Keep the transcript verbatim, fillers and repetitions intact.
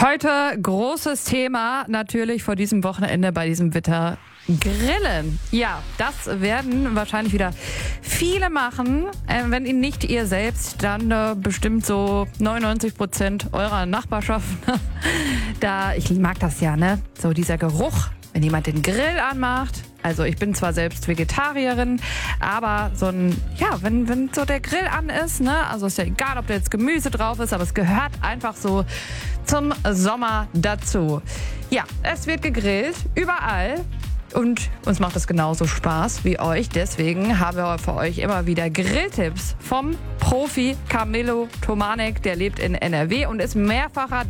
Heute großes Thema natürlich vor diesem Wochenende bei diesem Wetter. Grillen. Ja, das werden wahrscheinlich wieder viele machen. Äh, wenn ihn nicht ihr selbst, dann äh, bestimmt so neunundneunzig Prozent eurer Nachbarschaft. Da, ich mag das ja, ne? So dieser Geruch, wenn jemand den Grill anmacht. Also ich bin zwar selbst Vegetarierin, aber so ein, ja, wenn, wenn so der Grill an ist, ne, also ist ja egal, ob da jetzt Gemüse drauf ist, aber es gehört einfach so zum Sommer dazu. Ja, es wird gegrillt, überall. Und uns macht es genauso Spaß wie euch. Deswegen haben wir für euch immer wieder Grilltipps vom Profi Camillo Tomanek. Der lebt in N R W und ist mehrfacher